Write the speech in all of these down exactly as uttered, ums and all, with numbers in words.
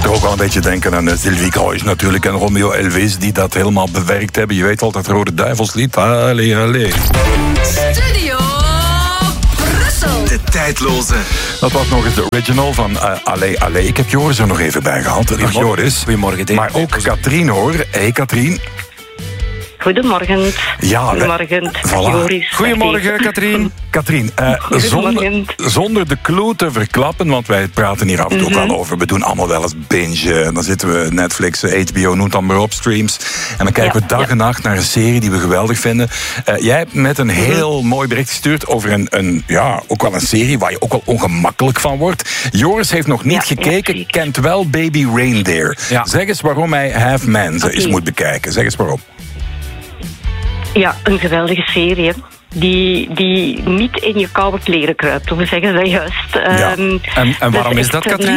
toch ook wel een beetje denken aan uh, Sylvie Kroijs natuurlijk en Romeo Elvis, die dat helemaal bewerkt hebben. Je weet al, dat Rode Duivelslied. Allee, allee. Studio Brussel. De tijdloze. Dat was nog eens de original van uh, Allee, allee. Ik heb Joris er nog even bij gehad. Dag Joris. Goedemorgen, Dave. Maar ook Katrien hoor. Hé hey, Katrien. Goedemorgen. Ja, Goedemorgen, voilà. Joris. Goedemorgen, Katrien. Katrien, uh, zonder, zonder de clue te verklappen, want wij praten hier af en toe mm-hmm. wel over. We doen allemaal wel eens binge. Dan zitten we Netflix, H B O, noem dan maar op, streams. En dan kijken ja, we dag ja. en nacht naar een serie die we geweldig vinden. Uh, jij hebt met een heel mm-hmm. mooi bericht gestuurd over een, een, ja, ook wel een serie waar je ook wel ongemakkelijk van wordt. Joris heeft nog niet ja, gekeken, ja, kent wel Baby Reindeer. Ja. Zeg eens waarom hij Half Man okay. eens moet bekijken. Zeg eens waarom. Ja, een geweldige serie. Die, die niet in je koude kleren kruipt, hoe zeggen ze dat juist. Ja. Um, en, en waarom is dat, Katrien?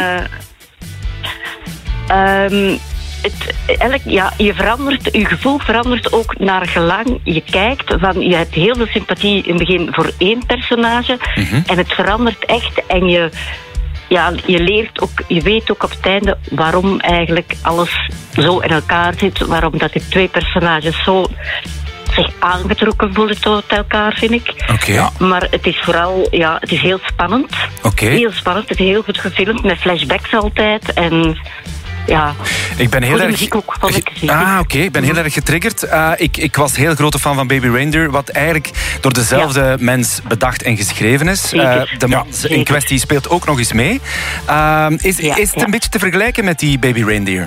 Uh, um, het, eigenlijk, ja, je verandert, je gevoel verandert ook naar gelang je kijkt. Van, je hebt heel veel sympathie in het begin voor één personage. Mm-hmm. En het verandert echt en je... Ja, je leert ook, je weet ook op het einde waarom eigenlijk alles zo in elkaar zit. Waarom dat die twee personages zo zich aangetrokken voelen tot elkaar, vind ik. Okay, ja. Maar het is vooral, ja, het is heel spannend. Okay. Heel spannend, het is heel goed gefilmd, met flashbacks altijd. En ja, ik ben heel erg... muziek ook, vond ik. Ah, oké, okay. ik ben heel erg getriggerd. Uh, ik, ik was heel grote fan van Baby Reindeer, wat eigenlijk door dezelfde ja. mens bedacht en geschreven is. Uh, de man ja, in kwestie speelt ook nog eens mee. Uh, is, ja, is het ja. een beetje te vergelijken met die Baby Reindeer?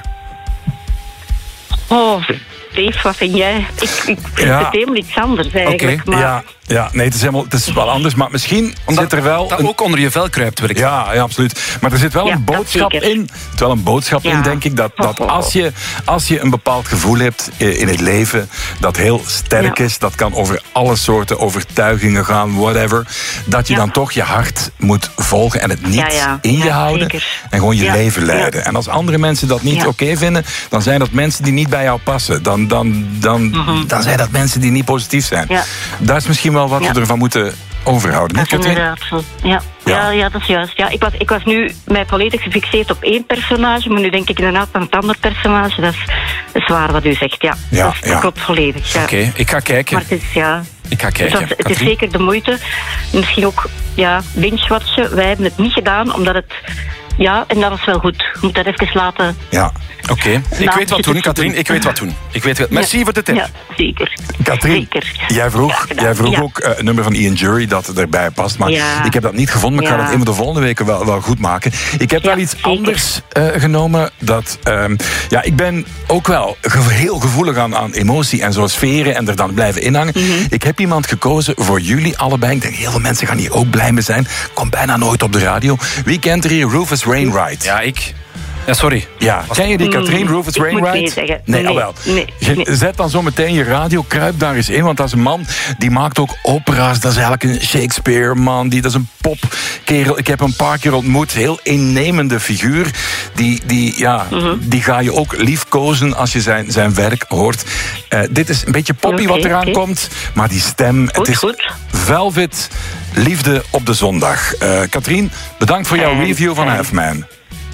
Oh, Dave, wat vind jij? Ik, ik vind ja. het helemaal iets anders eigenlijk. Okay. Maar... Ja. Ja, nee, het is, helemaal, het is wel anders, maar misschien Omdat zit er wel... dat een... ook onder je vel kruipt, wil ik ja, ja, absoluut. Maar er zit wel ja, een boodschap in. Er zit wel een boodschap ja. in, denk ik, dat, dat als, je, als je een bepaald gevoel hebt in het leven, dat heel sterk ja. is, dat kan over alle soorten overtuigingen gaan, whatever, dat je ja. dan toch je hart moet volgen en het niet ja, ja. in je ja, houden zeker. en gewoon je ja. leven leiden. Ja. En als andere mensen dat niet ja. oké okay vinden, dan zijn dat mensen die niet bij jou passen. Dan, dan, dan, mm-hmm. dan zijn dat mensen die niet positief zijn. Ja. Dat is misschien wel wat ja. we ervan moeten overhouden. Niet, Katrien? Ja. Ja. Ja, ja, dat is juist. Ja, ik, was, ik was nu mij volledig gefixeerd op één personage, maar nu denk ik inderdaad aan het andere personage. Dat is, dat is waar wat u zegt, ja. ja dat is, ja. klopt volledig. Ja. Oké, okay, ik ga kijken. Maar het is, ja... Ik ga kijken. Dus dat, het is zeker de moeite. Misschien ook, ja, binge-watchen. Wij hebben het niet gedaan, omdat het... Ja, en dat was wel goed. Je moet dat even laten... Ja. Oké, okay. ik weet wat doen, Katrien. Ik weet wat doen. Ik weet wat... Merci ja. voor de tip. Ja, zeker. Katrien, zeker. jij vroeg, ja, jij vroeg ja. ook uh, een nummer van Ian Jury dat erbij past. Maar ja. ik heb dat niet gevonden, maar ik ja. ga dat een van de volgende weken wel, wel goed maken. Ik heb ja, wel iets zeker. anders uh, genomen. Dat, um, ja, ik ben ook wel ge- heel gevoelig aan, aan emotie en zo sferen en er dan blijven inhangen. Mm-hmm. Ik heb iemand gekozen voor jullie allebei. Ik denk, heel veel mensen gaan hier ook blij mee zijn. Komt bijna nooit op de radio. Wie kent er hier Rufus Wainwright? Ja, ik... Ja, sorry. Ja, ken je die, Katrien, Rufus Wainwright? Nee, nee, nee, wel. Nee, nee. Zet dan zo meteen je radio, kruip daar eens in, want dat is een man die maakt ook opera's. Dat is eigenlijk een Shakespeare-man, die, dat is een popkerel. Ik heb hem een paar keer ontmoet, heel innemende figuur. Die, die, ja, mm-hmm. die ga je ook liefkozen als je zijn, zijn werk hoort. Uh, dit is een beetje poppy okay, wat eraan okay. komt, maar die stem, goed, het is goed. Velvet, liefde op de zondag. Uh, Katrien, bedankt voor jouw en, review van en. Half Man.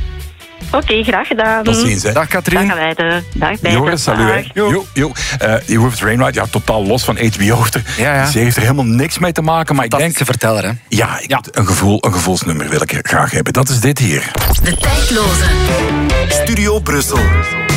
Oké, okay, graag gedaan. Tot ziens, hè. Dag, Katrien. Dag, Leiden. Dag, Leiden. Joris, salut. Jo, jo. Uh, Rufus Wainwright, ja, totaal los van H B O. Ja, ja. Ze heeft er helemaal niks mee te maken, maar ik denk... te vertellen, hè. Ja, ik ja. Een, gevoel, een gevoelsnummer wil ik graag hebben. Dat is dit hier. De tijdloze. Studio Brussel.